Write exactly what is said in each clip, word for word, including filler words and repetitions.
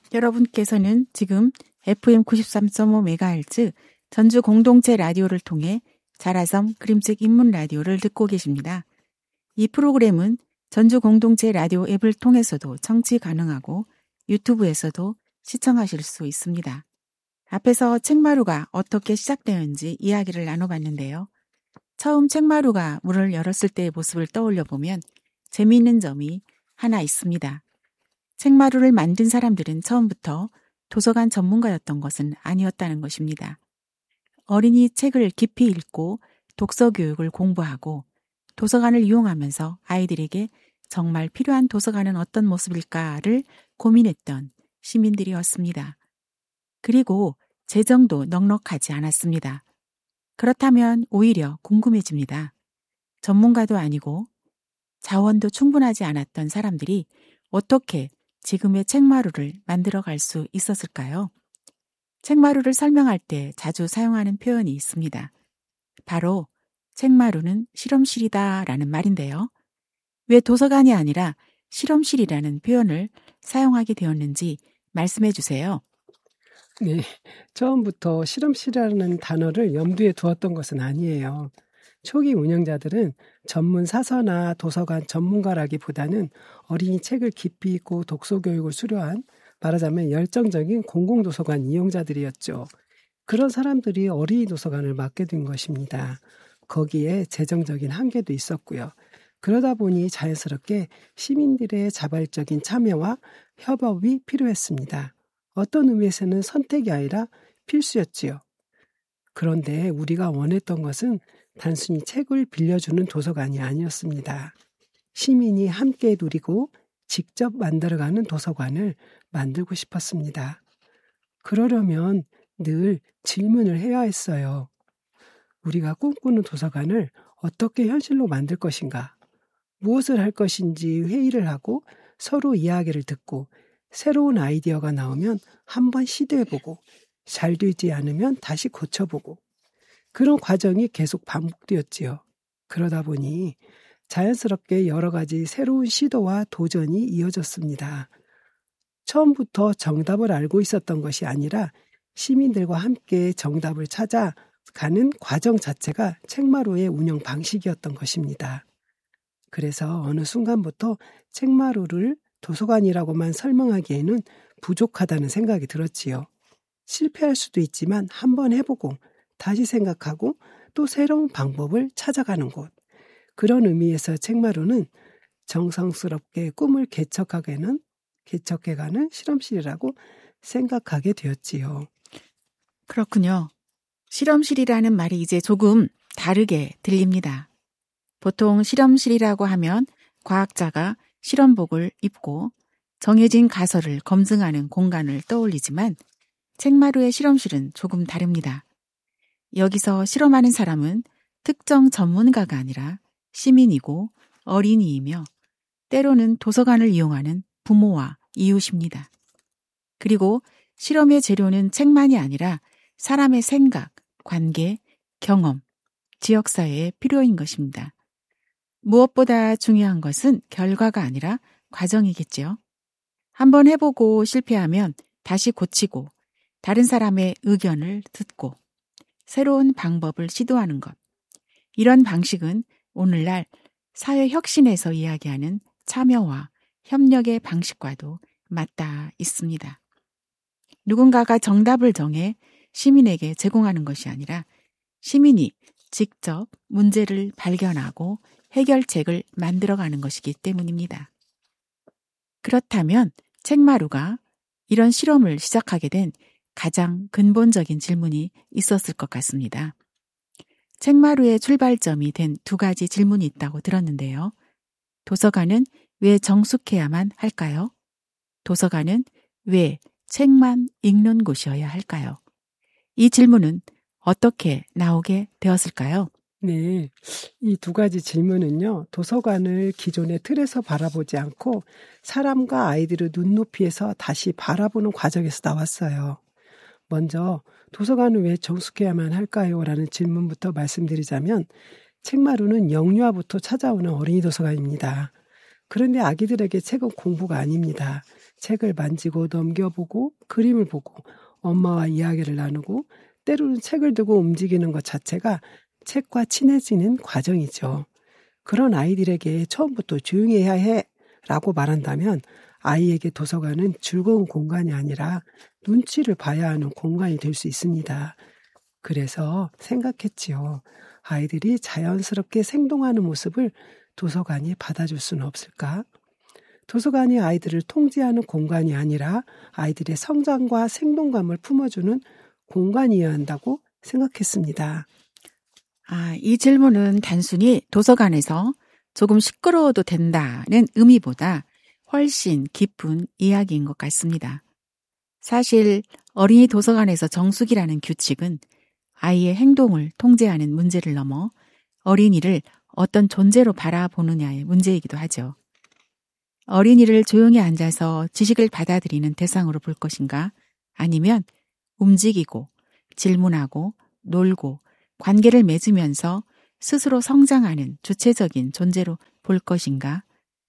여러분께서는 지금 에프엠 구십삼 점 오 메가헤르츠 전주 공동체 라디오를 통해 자라섬 그림책 인문 라디오를 듣고 계십니다. 이 프로그램은 전주 공동체 라디오 앱을 통해서도 청취 가능하고 유튜브에서도 시청하실 수 있습니다. 앞에서 책마루가 어떻게 시작되었는지 이야기를 나눠봤는데요. 처음 책마루가 문을 열었을 때의 모습을 떠올려 보면 재미있는 점이 하나 있습니다. 책마루를 만든 사람들은 처음부터 도서관 전문가였던 것은 아니었다는 것입니다. 어린이 책을 깊이 읽고 독서 교육을 공부하고 도서관을 이용하면서 아이들에게 정말 필요한 도서관은 어떤 모습일까를 고민했던 시민들이었습니다. 그리고 재정도 넉넉하지 않았습니다. 그렇다면 오히려 궁금해집니다. 전문가도 아니고 자원도 충분하지 않았던 사람들이 어떻게 지금의 책마루를 만들어갈 수 있었을까요? 책마루를 설명할 때 자주 사용하는 표현이 있습니다. 바로 책마루는 실험실이다 라는 말인데요. 왜 도서관이 아니라 실험실이라는 표현을 사용하게 되었는지 말씀해 주세요. 네, 처음부터 실험실이라는 단어를 염두에 두었던 것은 아니에요. 초기 운영자들은 전문 사서나 도서관 전문가라기보다는 어린이 책을 깊이 읽고 독서 교육을 수료한 말하자면 열정적인 공공도서관 이용자들이었죠. 그런 사람들이 어린이 도서관을 맡게 된 것입니다. 거기에 재정적인 한계도 있었고요. 그러다 보니 자연스럽게 시민들의 자발적인 참여와 협업이 필요했습니다. 어떤 의미에서는 선택이 아니라 필수였지요. 그런데 우리가 원했던 것은 단순히 책을 빌려주는 도서관이 아니었습니다. 시민이 함께 누리고 직접 만들어가는 도서관을 만들고 싶었습니다. 그러려면 늘 질문을 해야 했어요. 우리가 꿈꾸는 도서관을 어떻게 현실로 만들 것인가? 무엇을 할 것인지 회의를 하고 서로 이야기를 듣고 새로운 아이디어가 나오면 한번 시도해보고 잘 되지 않으면 다시 고쳐보고 그런 과정이 계속 반복되었지요. 그러다 보니 자연스럽게 여러 가지 새로운 시도와 도전이 이어졌습니다. 처음부터 정답을 알고 있었던 것이 아니라 시민들과 함께 정답을 찾아가는 과정 자체가 책마루의 운영 방식이었던 것입니다. 그래서 어느 순간부터 책마루를 도서관이라고만 설명하기에는 부족하다는 생각이 들었지요. 실패할 수도 있지만 한번 해보고 다시 생각하고 또 새로운 방법을 찾아가는 곳. 그런 의미에서 책마루는 정성스럽게 꿈을 개척하게는, 개척해가는 실험실이라고 생각하게 되었지요. 그렇군요. 실험실이라는 말이 이제 조금 다르게 들립니다. 보통 실험실이라고 하면 과학자가 실험복을 입고 정해진 가설을 검증하는 공간을 떠올리지만 책마루의 실험실은 조금 다릅니다. 여기서 실험하는 사람은 특정 전문가가 아니라 시민이고 어린이이며 때로는 도서관을 이용하는 부모와 이웃입니다. 그리고 실험의 재료는 책만이 아니라 사람의 생각, 관계, 경험, 지역사회의 필요인 것입니다. 무엇보다 중요한 것은 결과가 아니라 과정이겠지요. 한번 해보고 실패하면 다시 고치고 다른 사람의 의견을 듣고 새로운 방법을 시도하는 것. 이런 방식은 오늘날 사회혁신에서 이야기하는 참여와 협력의 방식과도 맞닿아 있습니다. 누군가가 정답을 정해 시민에게 제공하는 것이 아니라 시민이 직접 문제를 발견하고 해결책을 만들어가는 것이기 때문입니다. 그렇다면 책마루가 이런 실험을 시작하게 된 가장 근본적인 질문이 있었을 것 같습니다. 책마루의 출발점이 된 두 가지 질문이 있다고 들었는데요. 도서관은 왜 정숙해야만 할까요? 도서관은 왜 책만 읽는 곳이어야 할까요? 이 질문은 어떻게 나오게 되었을까요? 네, 이 두 가지 질문은요, 도서관을 기존의 틀에서 바라보지 않고 사람과 아이들의 눈높이에서 다시 바라보는 과정에서 나왔어요. 먼저 도서관은 왜 정숙해야만 할까요? 라는 질문부터 말씀드리자면 책마루는 영유아부터 찾아오는 어린이 도서관입니다. 그런데 아기들에게 책은 공부가 아닙니다. 책을 만지고 넘겨보고 그림을 보고 엄마와 이야기를 나누고 때로는 책을 두고 움직이는 것 자체가 책과 친해지는 과정이죠. 그런 아이들에게 처음부터 조용히 해야 해 라고 말한다면 아이에게 도서관은 즐거운 공간이 아니라 눈치를 봐야 하는 공간이 될 수 있습니다. 그래서 생각했지요. 아이들이 자연스럽게 생동하는 모습을 도서관이 받아줄 수는 없을까? 도서관이 아이들을 통제하는 공간이 아니라 아이들의 성장과 생동감을 품어주는 공간이어야 한다고 생각했습니다. 아, 이 질문은 단순히 도서관에서 조금 시끄러워도 된다는 의미보다 훨씬 깊은 이야기인 것 같습니다. 사실 어린이 도서관에서 정숙이라는 규칙은 아이의 행동을 통제하는 문제를 넘어 어린이를 어떤 존재로 바라보느냐의 문제이기도 하죠. 어린이를 조용히 앉아서 지식을 받아들이는 대상으로 볼 것인가? 아니면 움직이고 질문하고 놀고 관계를 맺으면서 스스로 성장하는 주체적인 존재로 볼 것인가?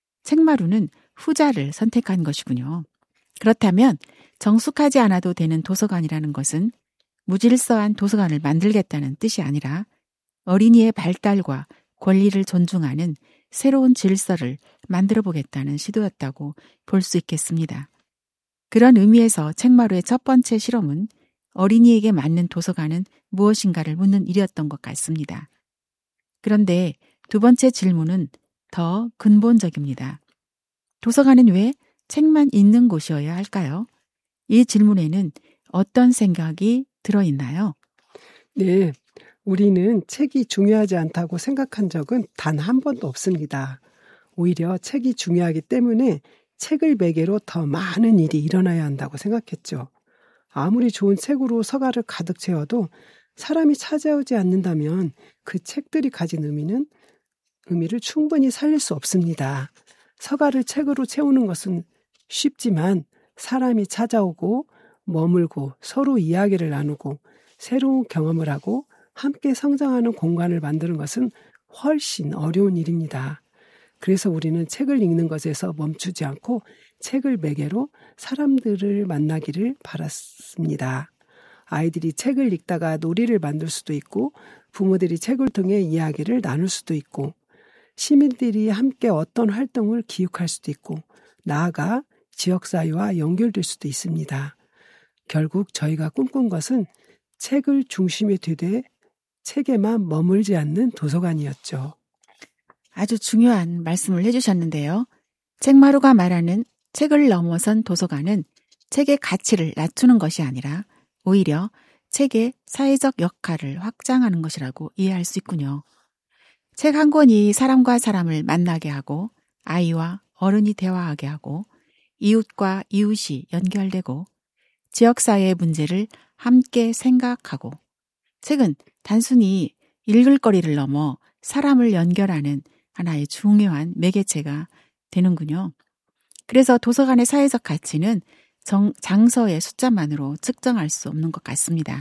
책마루는 후자를 선택한 것이군요. 그렇다면 정숙하지 않아도 되는 도서관이라는 것은 무질서한 도서관을 만들겠다는 뜻이 아니라 어린이의 발달과 권리를 존중하는 새로운 질서를 만들어 보겠다는 시도였다고 볼 수 있겠습니다. 그런 의미에서 책마루의 첫 번째 실험은 어린이에게 맞는 도서관은 무엇인가를 묻는 일이었던 것 같습니다. 그런데 두 번째 질문은 더 근본적입니다. 도서관은 왜 책만 있는 곳이어야 할까요? 이 질문에는 어떤 생각이 들어있나요? 네, 우리는 책이 중요하지 않다고 생각한 적은 단 한 번도 없습니다. 오히려 책이 중요하기 때문에 책을 매개로 더 많은 일이 일어나야 한다고 생각했죠. 아무리 좋은 책으로 서가를 가득 채워도 사람이 찾아오지 않는다면 그 책들이 가진 의미는 의미를 충분히 살릴 수 없습니다. 서가를 책으로 채우는 것은 쉽지만 사람이 찾아오고 머물고 서로 이야기를 나누고 새로운 경험을 하고 함께 성장하는 공간을 만드는 것은 훨씬 어려운 일입니다. 그래서 우리는 책을 읽는 것에서 멈추지 않고 책을 매개로 사람들을 만나기를 바랐습니다. 아이들이 책을 읽다가 놀이를 만들 수도 있고 부모들이 책을 통해 이야기를 나눌 수도 있고 시민들이 함께 어떤 활동을 기획할 수도 있고 나아가 지역사회와 연결될 수도 있습니다. 결국 저희가 꿈꾼 것은 책을 중심에 두되 책에만 머물지 않는 도서관이었죠. 아주 중요한 말씀을 해주셨는데요. 책마루가 말하는 책을 넘어선 도서관은 책의 가치를 낮추는 것이 아니라 오히려 책의 사회적 역할을 확장하는 것이라고 이해할 수 있군요. 책 한 권이 사람과 사람을 만나게 하고 아이와 어른이 대화하게 하고 이웃과 이웃이 연결되고 지역사회의 문제를 함께 생각하고 책은 단순히 읽을 거리를 넘어 사람을 연결하는 하나의 중요한 매개체가 되는군요. 그래서 도서관의 사회적 가치는 정, 장서의 숫자만으로 측정할 수 없는 것 같습니다.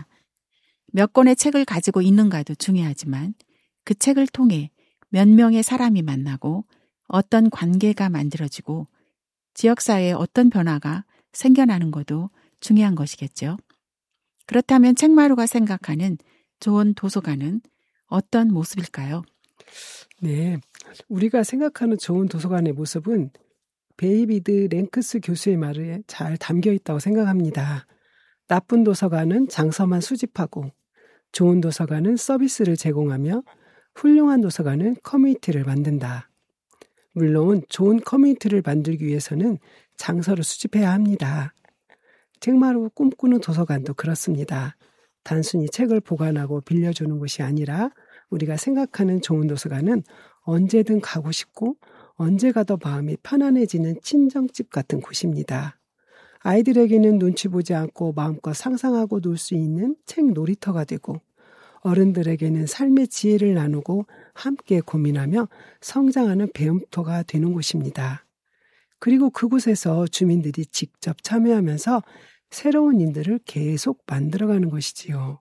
몇 권의 책을 가지고 있는가도 중요하지만 그 책을 통해 몇 명의 사람이 만나고 어떤 관계가 만들어지고 지역사회에 어떤 변화가 생겨나는 것도 중요한 것이겠죠. 그렇다면 책마루가 생각하는 좋은 도서관은 어떤 모습일까요? 네, 우리가 생각하는 좋은 도서관의 모습은 데이비드 랭크스 교수의 말에 잘 담겨 있다고 생각합니다. 나쁜 도서관은 장서만 수집하고 좋은 도서관은 서비스를 제공하며 훌륭한 도서관은 커뮤니티를 만든다. 물론 좋은 커뮤니티를 만들기 위해서는 장서를 수집해야 합니다. 책마루 꿈꾸는 도서관도 그렇습니다. 단순히 책을 보관하고 빌려주는 곳이 아니라 우리가 생각하는 좋은 도서관은 언제든 가고 싶고 언제 가도 마음이 편안해지는 친정집 같은 곳입니다. 아이들에게는 눈치 보지 않고 마음껏 상상하고 놀 수 있는 책 놀이터가 되고 어른들에게는 삶의 지혜를 나누고 함께 고민하며 성장하는 배움터가 되는 곳입니다. 그리고 그곳에서 주민들이 직접 참여하면서 새로운 일들을 계속 만들어가는 것이지요.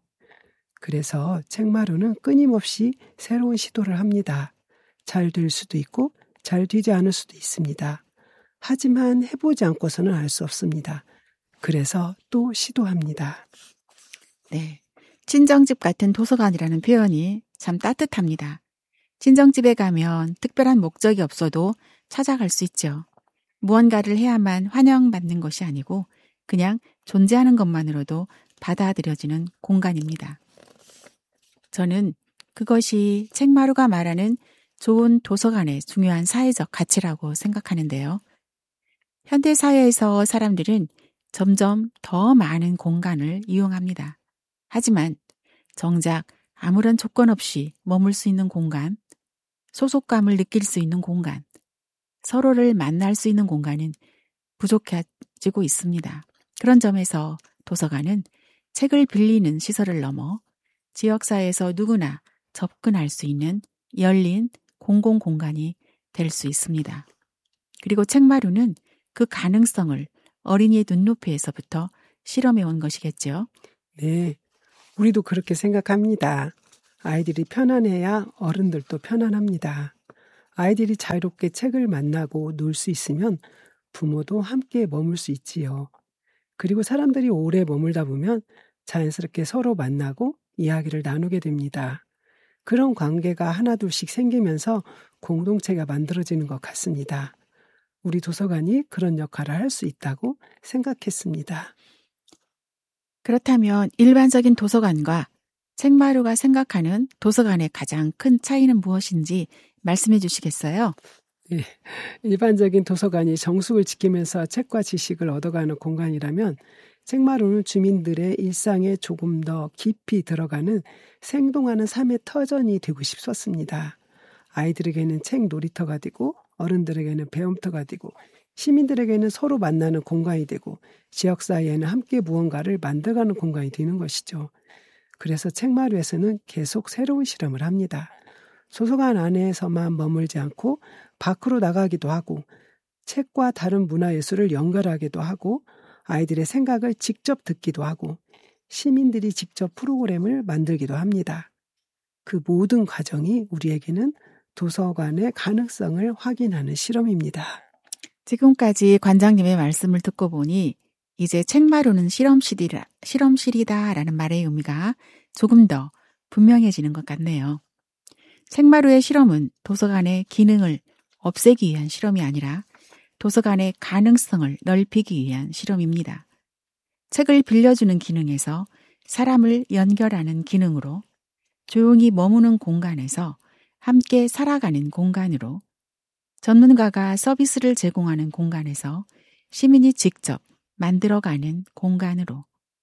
그래서 책마루는 끊임없이 새로운 시도를 합니다. 잘 될 수도 있고 잘 되지 않을 수도 있습니다. 하지만 해보지 않고서는 알 수 없습니다. 그래서 또 시도합니다. 네, 친정집 같은 도서관이라는 표현이 참 따뜻합니다. 친정집에 가면 특별한 목적이 없어도 찾아갈 수 있죠. 무언가를 해야만 환영받는 것이 아니고 그냥 존재하는 것만으로도 받아들여지는 공간입니다. 저는 그것이 책마루가 말하는 좋은 도서관의 중요한 사회적 가치라고 생각하는데요. 현대사회에서 사람들은 점점 더 많은 공간을 이용합니다. 하지만 정작 아무런 조건 없이 머물 수 있는 공간, 소속감을 느낄 수 있는 공간, 서로를 만날 수 있는 공간은 부족해지고 있습니다. 그런 점에서 도서관은 책을 빌리는 시설을 넘어 지역사회에서 누구나 접근할 수 있는 열린 공공공간이 될 수 있습니다. 그리고 책마루는 그 가능성을 어린이의 눈높이에서부터 실험해 온 것이겠죠. 네, 우리도 그렇게 생각합니다. 아이들이 편안해야 어른들도 편안합니다. 아이들이 자유롭게 책을 만나고 놀 수 있으면 부모도 함께 머물 수 있지요. 그리고 사람들이 오래 머물다 보면 자연스럽게 서로 만나고 이야기를 나누게 됩니다. 그런 관계가 하나둘씩 생기면서 공동체가 만들어지는 것 같습니다. 우리 도서관이 그런 역할을 할 수 있다고 생각했습니다. 그렇다면 일반적인 도서관과 책마루가 생각하는 도서관의 가장 큰 차이는 무엇인지 말씀해 주시겠어요? 네, 일반적인 도서관이 정숙을 지키면서 책과 지식을 얻어가는 공간이라면 책마루는 주민들의 일상에 조금 더 깊이 들어가는 생동하는 삶의 터전이 되고 싶었습니다. 아이들에게는 책 놀이터가 되고 어른들에게는 배움터가 되고 시민들에게는 서로 만나는 공간이 되고 지역사회에는 함께 무언가를 만들어가는 공간이 되는 것이죠. 그래서 책마루에서는 계속 새로운 실험을 합니다. 도서관 안에서만 머물지 않고 밖으로 나가기도 하고 책과 다른 문화예술을 연결하기도 하고 아이들의 생각을 직접 듣기도 하고 시민들이 직접 프로그램을 만들기도 합니다. 그 모든 과정이 우리에게는 도서관의 가능성을 확인하는 실험입니다. 지금까지 관장님의 말씀을 듣고 보니 이제 책마루는 실험실이라, 실험실이다라는 말의 의미가 조금 더 분명해지는 것 같네요. 책마루의 실험은 도서관의 기능을 없애기 위한 실험이 아니라 도서관의 가능성을 넓히기 위한 실험입니다. 책을 빌려주는 기능에서 사람을 연결하는 기능으로 조용히 머무는 공간에서 함께 살아가는 공간으로 전문가가 서비스를 제공하는 공간에서 시민이 직접 만들어가는 공간으로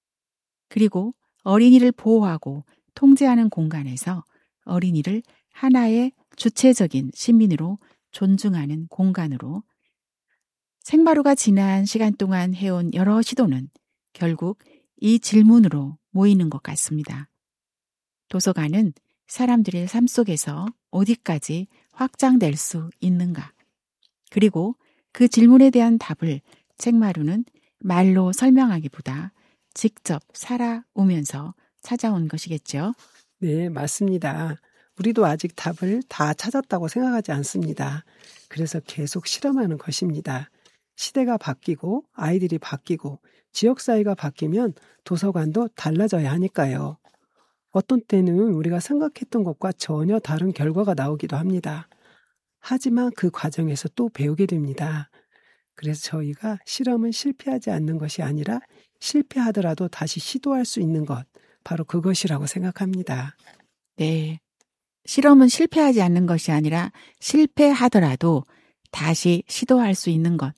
그리고 어린이를 보호하고 통제하는 공간에서 어린이를 하나의 주체적인 시민으로 존중하는 공간으로 책마루가 지난 시간 동안 해온 여러 시도는 결국 이 질문으로 모이는 것 같습니다. 도서관은 사람들의 삶 속에서 어디까지 확장될 수 있는가? 그리고 그 질문에 대한 답을 책마루는 말로 설명하기보다 직접 살아오면서 찾아온 것이겠죠. 네, 맞습니다. 우리도 아직 답을 다 찾았다고 생각하지 않습니다. 그래서 계속 실험하는 것입니다. 시대가 바뀌고 아이들이 바뀌고 지역사회가 바뀌면 도서관도 달라져야 하니까요. 어떤 때는 우리가 생각했던 것과 전혀 다른 결과가 나오기도 합니다. 하지만 그 과정에서 또 배우게 됩니다. 그래서 저희가 실험은 실패하지 않는 것이 아니라 실패하더라도 다시 시도할 수 있는 것, 바로 그것이라고 생각합니다. 네. 실험은 실패하지 않는 것이 아니라 실패하더라도 다시 시도할 수 있는 것.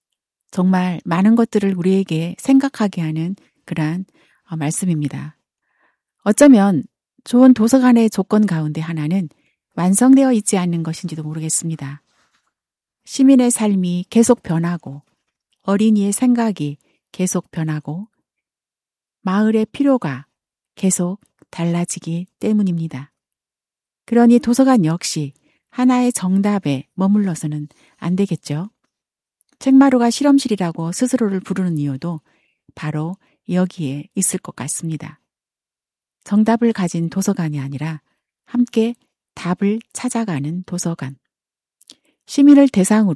정말 많은 것들을 우리에게 생각하게 하는 그러한 말씀입니다. 어쩌면 좋은 도서관의 조건 가운데 하나는 완성되어 있지 않는 것인지도 모르겠습니다. 시민의 삶이 계속 변하고 어린이의 생각이 계속 변하고 마을의 필요가 계속 달라지기 때문입니다. 그러니 도서관 역시 하나의 정답에 머물러서는 안 되겠죠. 책마루가 실험실이라고 스스로를 부르는 이유도 바로 여기에 있을 것 같습니다. 정답을 가진 도서관이 아니라 함께 답을 찾아가는 도서관. 시민을 대상으로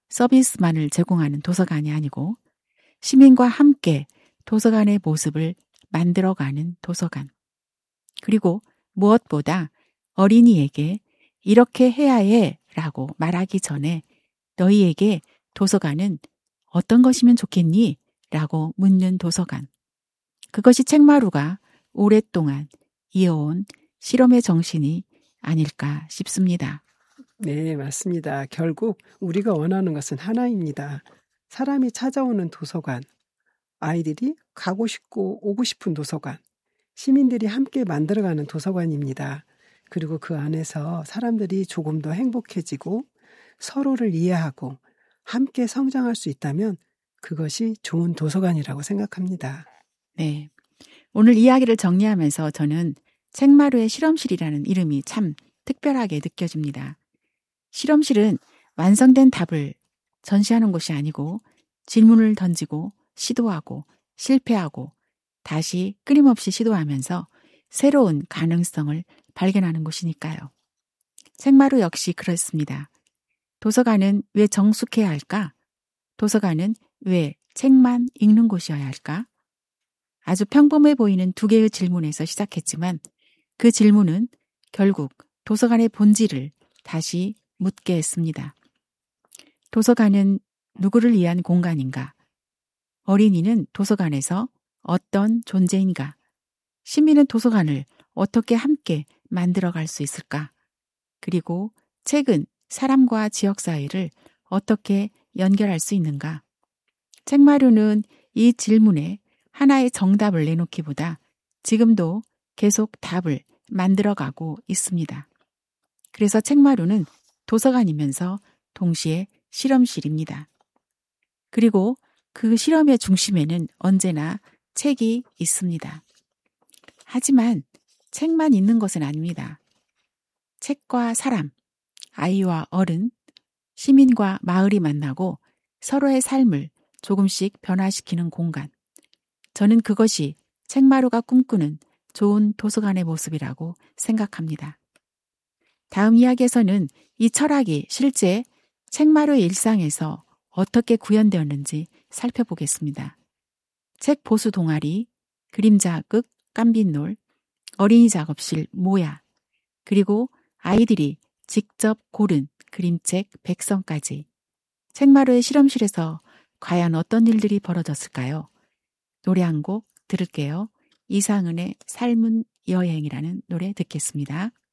서비스만을 제공하는 도서관이 아니고 시민과 함께 도서관의 모습을 만들어가는 도서관. 그리고 무엇보다 어린이에게 이렇게 해야 해 라고 말하기 전에 너희에게 도서관은 어떤 것이면 좋겠니? 라고 묻는 도서관. 그것이 책마루가 오랫동안 이어온 실험의 정신이 아닐까 싶습니다. 네, 맞습니다. 결국 우리가 원하는 것은 하나입니다. 사람이 찾아오는 도서관, 아이들이 가고 싶고 오고 싶은 도서관, 시민들이 함께 만들어가는 도서관입니다. 그리고 그 안에서 사람들이 조금 더 행복해지고 서로를 이해하고 함께 성장할 수 있다면 그것이 좋은 도서관이라고 생각합니다. 네. 오늘 이야기를 정리하면서 저는 책마루의 실험실이라는 이름이 참 특별하게 느껴집니다. 실험실은 완성된 답을 전시하는 곳이 아니고 질문을 던지고 시도하고 실패하고 다시 끊임없이 시도하면서 새로운 가능성을 발견하는 곳이니까요. 책마루 역시 그렇습니다. 도서관은 왜 정숙해야 할까? 도서관은 왜 책만 읽는 곳이어야 할까? 아주 평범해 보이는 두 개의 질문에서 시작했지만 그 질문은 결국 도서관의 본질을 다시 묻게 했습니다. 도서관은 누구를 위한 공간인가? 어린이는 도서관에서 어떤 존재인가? 시민은 도서관을 어떻게 함께 만들어갈 수 있을까? 그리고 책은 사람과 지역 사회를 어떻게 연결할 수 있는가? 책마루는 이 질문에 하나의 정답을 내놓기보다 지금도 계속 답을 만들어가고 있습니다. 그래서 책마루는 도서관이면서 동시에 실험실입니다. 그리고 그 실험의 중심에는 언제나 책이 있습니다. 하지만 책만 있는 것은 아닙니다. 책과 사람, 아이와 어른, 시민과 마을이 만나고 서로의 삶을 조금씩 변화시키는 공간. 저는 그것이 책마루가 꿈꾸는 좋은 도서관의 모습이라고 생각합니다. 다음 이야기에서는 이 철학이 실제 책마루의 일상에서 어떻게 구현되었는지 살펴보겠습니다. 책 보수 동아리, 그림자극, 깜빈놀, 어린이 작업실 모야, 그리고 아이들이 직접 고른 그림책 백성까지. 책마루의 실험실에서 과연 어떤 일들이 벌어졌을까요? 노래 한 곡 들을게요. 이상은의 삶은 여행이라는 노래 듣겠습니다.